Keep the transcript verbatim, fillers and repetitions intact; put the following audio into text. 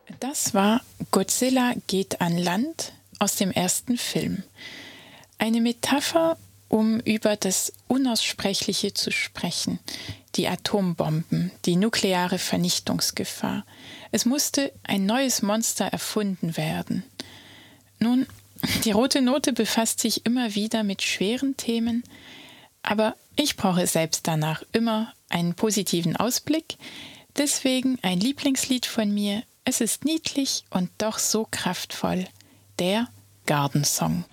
Das war Godzilla geht an Land aus dem ersten Film. Eine Metapher, um über das Unaussprechliche zu sprechen. Die Atombomben, die nukleare Vernichtungsgefahr. Es musste ein neues Monster erfunden werden. Nun, die Rote Note befasst sich immer wieder mit schweren Themen, aber ich brauche selbst danach immer einen positiven Ausblick. Deswegen ein Lieblingslied von mir. Es ist niedlich und doch so kraftvoll. Der Gardensong.